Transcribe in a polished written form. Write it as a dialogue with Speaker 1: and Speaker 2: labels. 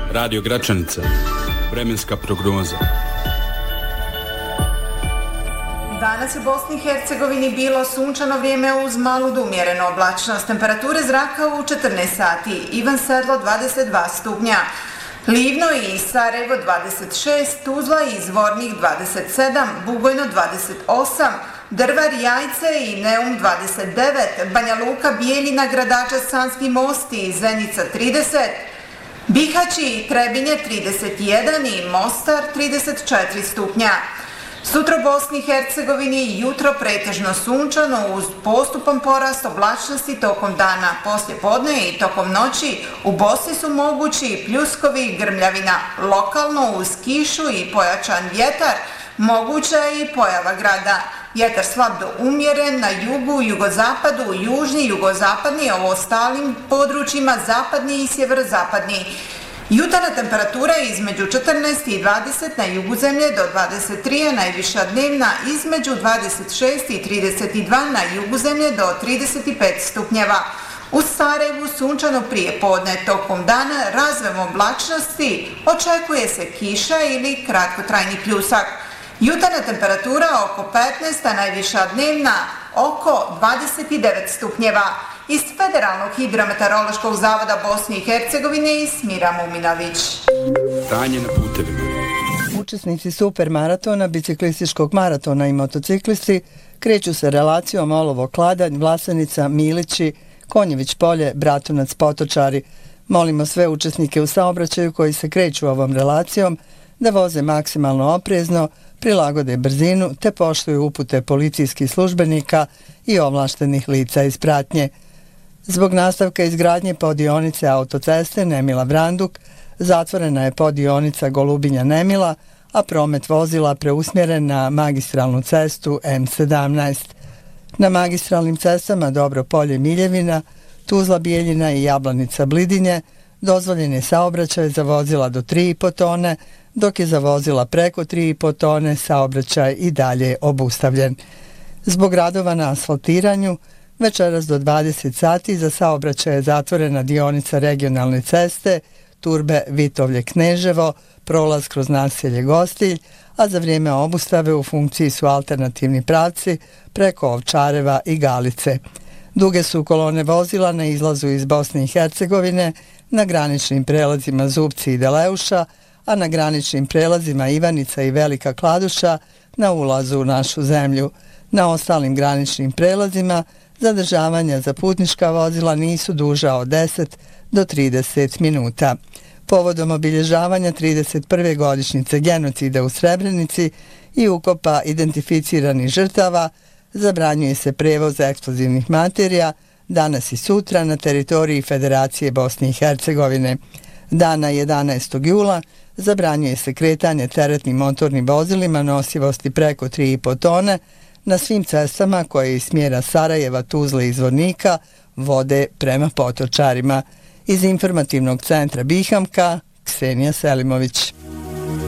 Speaker 1: Radio Gračanica. Vremenska prognoza.
Speaker 2: Danas je u Bosni i Hercegovini bilo sunčano vrijeme uz malu do umjerenu oblačnost. Temperature zraka u 14 sati. Ivan Sedlo 22 stupnja. Livno i Sarajevo 26, Tuzla i Zvornik 27, Bugojno 28, Drvar, Jajce i Neum 29, Banja Luka, Bijeljina, Gradača, Sanski Most i Zenica 30, Bihać i Trebinje 31 i Mostar 34 stupnja. Sutra u Bosni i Hercegovini jutro pretežno sunčano uz postupan porast oblačnosti tokom dana, poslije podne i tokom noći. U Bosni su mogući pljuskovi i grmljavina, lokalno uz kišu i pojačan vjetar, moguća je i pojava grada. Vjetar slab do umjeren na jugu, jugozapadu, južni, jugozapadni, a u ostalim područjima zapadni i sjeverozapadni. Jutarnja temperatura je između 14 i 20 na jugu zemlje do 23, a najviša dnevna između 26 i 32 na jugu zemlje do 35 stupnjeva. U Sarajevu sunčano prije podne, tokom dana razvojem oblačnosti očekuje se kiša ili kratkotrajni pljusak. Jutarnja temperatura oko 15, a najviša dnevna oko 29 stupnjeva. Iz Federalnog hidrometeorološkog zavoda Bosne i Hercegovine Smira Muminović.
Speaker 1: Stanje na putevima.
Speaker 3: Učesnici supermaratona, biciklističkog maratona i motociklisti kreću se relacijom Olovo-Kladanj, Vlasenica, Milići, Konjević polje, Bratunac, Potočari. Molimo sve učesnike u saobraćaju koji se kreću ovom relacijom da voze maksimalno oprezno, prilagode brzinu te poštuju upute policijskih službenika i ovlaštenih lica iz pratnje. Zbog nastavka izgradnje poddionice autoceste Nemila-Vranduk zatvorena je poddionica Golubinja-Nemila, a promet vozila preusmjeren na magistralnu cestu M17. Na magistralnim cestama Dobro Polje-Miljevina, Tuzla-Bijeljina i Jablanica-Blidinje dozvoljen je saobraćaj za vozila do 3,5 tone, dok je za vozila preko 3,5 tone saobraćaj i dalje obustavljen. Zbog radova na asfaltiranju, večeras do 20 sati za saobraćaj je zatvorena dionica regionalne ceste Turbe-Vitovlje-Kneževo, prolaz kroz naselje Gostilj, a za vrijeme obustave u funkciji su alternativni pravci preko Ovčareva i Galice. Duge su kolone vozila na izlazu iz Bosne i Hercegovine, na graničnim prelazima Zupci i Deleuša, a na graničnim prelazima Ivanica i Velika Kladuša na ulazu u našu zemlju. Na ostalim graničnim prelazima zadržavanja za putnička vozila nisu duža od 10 do 30 minuta. Povodom obilježavanja 31. godišnjice genocida u Srebrenici i ukopa identificiranih žrtava zabranjuje se prevoz eksplozivnih materija danas i sutra na teritoriji Federacije Bosne i Hercegovine. Dana 11. jula zabranjuje se kretanje teretnim motornim vozilima nosivosti preko 3,5 tone na svim cestama koje iz smjera Sarajeva, Tuzle i Zvornika vode prema Potočarima. Iz informativnog centra Bihamka, Ksenija Selimović.